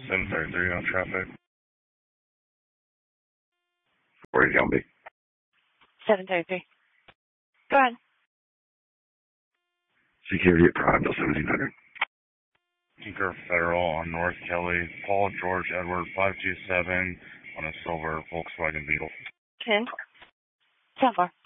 733 on traffic. 480 on B. 733. Go ahead. Security at Prime till 1700. Tinker Federal on North Kelly. Paul George Edward 527 on a silver Volkswagen Beetle. 10. 10-4.